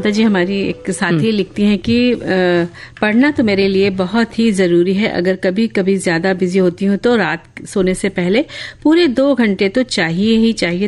ममता जी, हमारी एक साथी लिखती हैं कि पढ़ना तो मेरे लिए बहुत ही जरूरी है। अगर कभी कभी ज्यादा बिजी होती हूँ तो रात सोने से पहले पूरे 2 घंटे तो चाहिए ही चाहिए,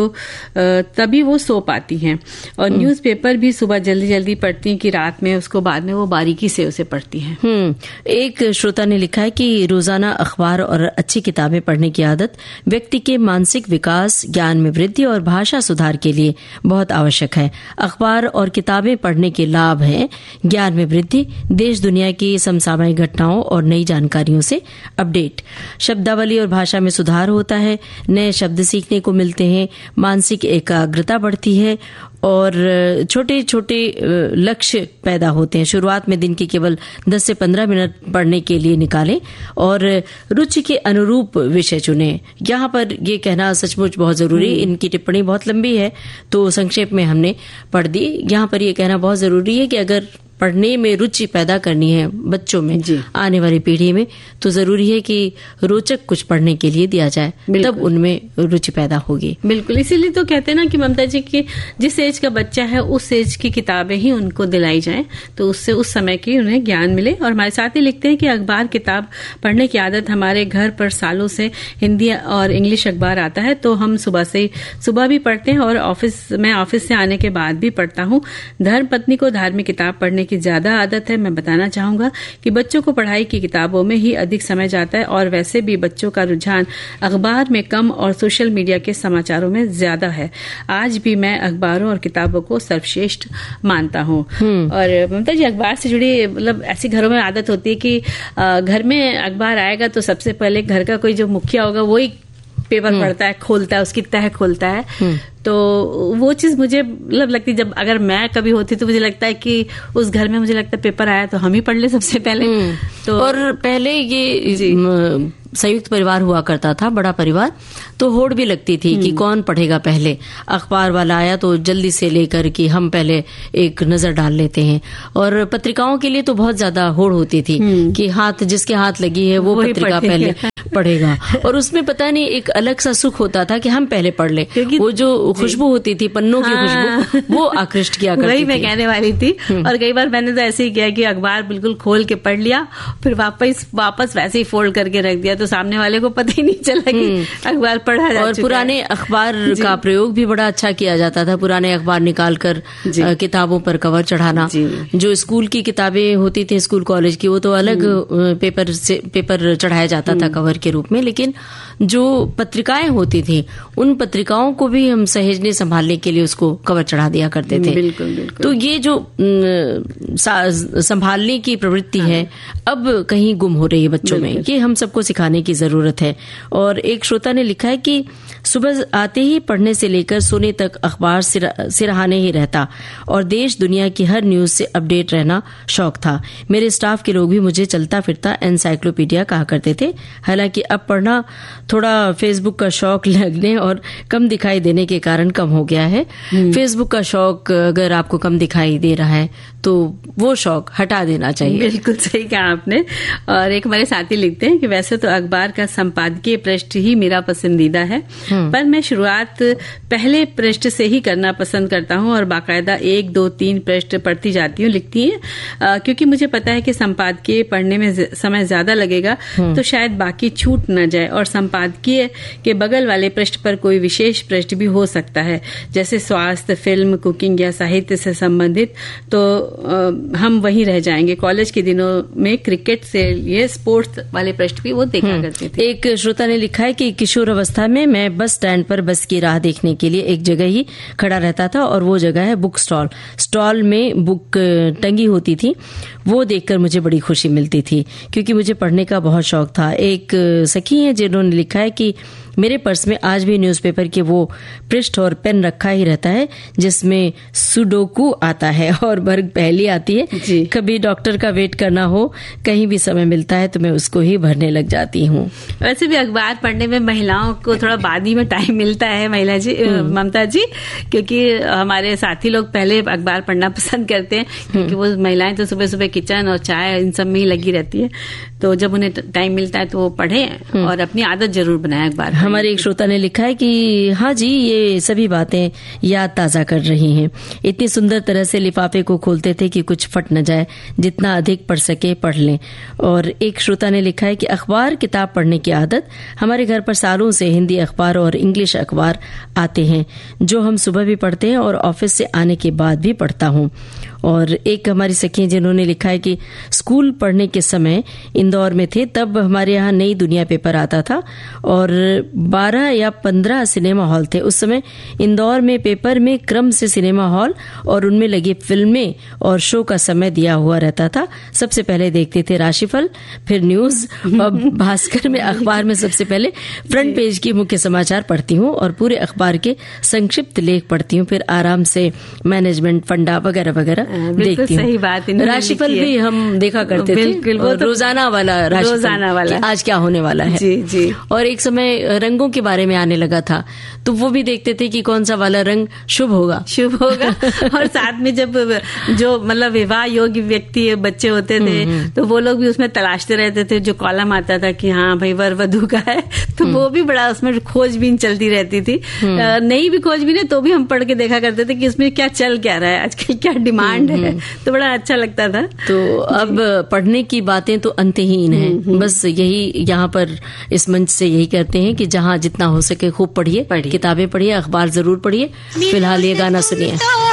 तभी वो सो पाती हैं। और न्यूज़पेपर भी सुबह जल्दी जल्दी पढ़ती हैं कि रात में उसको बाद में वो बारीकी से उसे पढ़ती हैं। एक श्रोता ने लिखा है कि रोजाना अखबार और अच्छी किताबें पढ़ने की आदत व्यक्ति के मानसिक विकास, ज्ञान में वृद्धि और भाषा सुधार के लिए बहुत आवश्यक है। अखबार और किताबें पढ़ने के लाभ हैं: ज्ञान में वृद्धि, देश दुनिया की समसामयिक घटनाओं और नई जानकारियों से अपडेट, शब्दावली और भाषा में सुधार होता है, नए शब्द सीखने को मिलते हैं, मानसिक एकाग्रता बढ़ती है और छोटे छोटे लक्ष्य पैदा होते हैं। शुरुआत में दिन के केवल 10 से 15 मिनट पढ़ने के लिए निकालें और रुचि के अनुरूप विषय चुनें। यहाँ पर ये कहना सचमुच बहुत जरूरी, इनकी टिप्पणी बहुत लंबी है तो संक्षेप में हमने पढ़ दी। यहाँ पर ये कहना बहुत जरूरी है कि अगर पढ़ने में रुचि पैदा करनी है बच्चों में, आने वाली पीढ़ी में, तो जरूरी है कि रोचक कुछ पढ़ने के लिए दिया जाए, तब उनमें रुचि पैदा होगी। बिल्कुल, इसीलिए तो कहते हैं ना कि ममता जी कि जिस एज का बच्चा है उस एज की किताबें ही उनको दिलाई जाएं, तो उससे उस समय की उन्हें ज्ञान मिले। और हमारे साथ ही लिखते हैं कि अखबार किताब पढ़ने की आदत हमारे घर पर सालों से हिंदी और इंग्लिश अखबार आता है, तो हम सुबह भी पढ़ते हैं और ऑफिस से आने के बाद भी पढ़ता हूँ। धर्म पत्नी को धार्मिक किताब पढ़ने की ज्यादा आदत है। मैं बताना चाहूंगा कि बच्चों को पढ़ाई की किताबों में ही अधिक समय जाता है और वैसे भी बच्चों का रुझान अखबार में कम और सोशल मीडिया के समाचारों में ज्यादा है। आज भी मैं अखबारों और किताबों को सर्वश्रेष्ठ मानता हूँ। और ममता जी, अखबार से जुड़ी मतलब ऐसी घरों में आदत होती है कि घर में अखबार आएगा तो सबसे पहले घर का कोई जो मुखिया होगा वही पेपर पढ़ता है, खोलता है, उसकी तह खोलता है। तो वो चीज मुझे मतलब लगती, जब अगर मैं कभी होती तो मुझे लगता है कि उस घर में मुझे लगता है पेपर आया तो हम ही पढ़ ले सबसे पहले। तो और पहले ये संयुक्त परिवार हुआ करता था, बड़ा परिवार, तो होड़ भी लगती थी कि कौन पढ़ेगा पहले। अखबार वाला आया तो जल्दी से लेकर कि हम पहले एक नजर डाल लेते हैं। और पत्रिकाओं के लिए तो बहुत ज्यादा होड़ होती थी कि जिसके हाथ लगी है वो पत्रिका पहले पढ़ेगा। और उसमें पता नहीं एक अलग सा सुख होता था कि हम पहले पढ़ ले, वो जो खुशबू होती थी, पन्नों की खुशबू, वो आकृष्ट किया करती थी। वही मैं कहने वाली थी। और कई बार मैंने तो ऐसे ही किया कि अखबार बिल्कुल खोल के पढ़ लिया, फिर वापस वैसे ही फोल्ड करके रख दिया, तो सामने वाले को पता ही नहीं चला कि अखबार पढ़ा जा और चुका पुराने अखबार का प्रयोग भी बड़ा अच्छा किया जाता था। पुराने अखबार निकाल कर किताबों पर कवर चढ़ाना। जो स्कूल की किताबें होती थी, स्कूल कॉलेज की, वो तो अलग पेपर चढ़ाया जाता था कवर के रूप में, लेकिन जो पत्रिकाएं होती थी उन पत्रिकाओं को भी हम सहेजने संभालने के लिए उसको कवर चढ़ा दिया करते थे। बिल्कुल, बिल्कुल। तो ये जो संभालने की प्रवृत्ति है अब कहीं गुम हो रही है बच्चों में, ये हम सबको सिखाने की जरूरत है। और एक श्रोता ने लिखा है कि सुबह आते ही पढ़ने से लेकर सोने तक अखबार सिरहाने ही रहता और देश दुनिया की हर न्यूज से अपडेट रहना शौक था। मेरे स्टाफ के लोग भी मुझे चलता फिरता एनसाइक्लोपीडिया कहा करते थे। हालांकि अब पढ़ना थोड़ा फेसबुक का शौक लगने और कम दिखाई देने के कारण कम हो गया है। फेसबुक का शौक अगर आपको कम दिखाई दे रहा है तो वो शौक हटा देना चाहिए। बिल्कुल सही कहा आपने। और एक हमारे साथी लिखते हैं कि वैसे तो अखबार का संपादकीय पृष्ठ ही मेरा पसंदीदा है, पर मैं शुरुआत पहले पृष्ठ से ही करना पसंद करता हूं और बाकायदा 1, 2, 3 पृष्ठ पढ़ती जाती हूँ, लिखती है, क्योंकि मुझे पता है कि संपादकीय पढ़ने में समय ज्यादा लगेगा तो शायद बाकी छूट न जाए। और संपादकीय के बगल वाले पृष्ठ पर कोई विशेष पृष्ठ भी हो सकता है, जैसे स्वास्थ्य, फिल्म, कुकिंग या साहित्य से संबंधित, तो हम वहीं रह जाएंगे। कॉलेज के दिनों में क्रिकेट से ये स्पोर्ट्स वाले पृष्ठ भी वो देखा करते थे। एक श्रोता ने लिखा है कि किशोर अवस्था में मैं बस स्टैंड पर बस की राह देखने के लिए एक जगह ही खड़ा रहता था और वो जगह है बुक स्टॉल। स्टॉल में बुक टंगी होती थी, वो देखकर मुझे बड़ी खुशी मिलती थी क्योंकि मुझे पढ़ने का बहुत शौक था। एक सखी है जिन्होंने लिखा है कि मेरे पर्स में आज भी न्यूज़पेपर के वो पृष्ठ और पेन रखा ही रहता है जिसमें सुडोकू आता है और वर्ग पहेली आती है। कभी डॉक्टर का वेट करना हो, कहीं भी समय मिलता है तो मैं उसको ही भरने लग जाती हूँ। वैसे भी अखबार पढ़ने में महिलाओं को थोड़ा बाद ही में टाइम मिलता है ममता जी, क्योंकि हमारे साथी लोग पहले अखबार पढ़ना पसंद करते हैं, क्योंकि वो महिलाएं तो सुबह सुबह किचन और चाय इन सब में ही लगी रहती है, तो जब उन्हें टाइम मिलता है तो वो पढ़े और अपनी आदत जरूर बनाए अखबार। हमारे एक श्रोता ने लिखा है कि हाँ जी, ये सभी बातें याद ताजा कर रही हैं। इतनी सुंदर तरह से लिफाफे को खोलते थे कि कुछ फट न जाए, जितना अधिक पढ़ सके पढ़ लें। और एक श्रोता ने लिखा है कि अखबार किताब पढ़ने की आदत, हमारे घर पर सालों से हिंदी अखबार और इंग्लिश अखबार आते हैं, जो हम सुबह भी पढ़ते हैं और ऑफिस से आने के बाद भी पढ़ता हूँ। और एक हमारी सखी जिन्होंने लिखा है कि स्कूल पढ़ने के समय इंदौर में थे, तब हमारे यहाँ नई दुनिया पेपर आता था और 12 या 15 सिनेमा हॉल थे। उस समय इंदौर में पेपर में क्रम से सिनेमा हॉल और उनमें लगी फिल्में और शो का समय दिया हुआ रहता था। सबसे पहले देखते थे राशिफल, फिर न्यूज, और भास्कर में अखबार में सबसे पहले फ्रंट पेज की मुख्य समाचार पढ़ती हूँ और पूरे अखबार के संक्षिप्त लेख पढ़ती हूँ, फिर आराम से मैनेजमेंट, फंडा वगैरह वगैरह देखती हूँ। सही बात, राशिफल भी हम देखा करते थे, वो तो रोजाना वाला राशिफल, रोजाना वाला आज क्या होने वाला है। जी जी। और एक समय रंगों के बारे में आने लगा था, तो वो भी देखते थे कि कौन सा वाला रंग शुभ होगा। और साथ में जब जो मतलब विवाह योग्य व्यक्ति बच्चे होते थे तो वो लोग भी उसमें तलाशते रहते थे, जो कॉलम आता था कि हाँ भाई वर वधू का है, तो वो भी बड़ा उसमें खोजबीन चलती रहती थी। नहीं भी खोजबीन है तो भी हम पढ़ के देखा करते थे कि इसमें क्या चल क्या रहा है, आजकल क्या डिमांड है, तो बड़ा अच्छा लगता था। तो अब पढ़ने की बातें तो अंतहीन हैं। बस यही यहाँ पर इस मंच से यही करते हैं कि जहाँ जितना हो सके खूब पढ़िए, किताबें पढ़िए, अखबार जरूर पढ़िए। फिलहाल ये गाना सुनिए।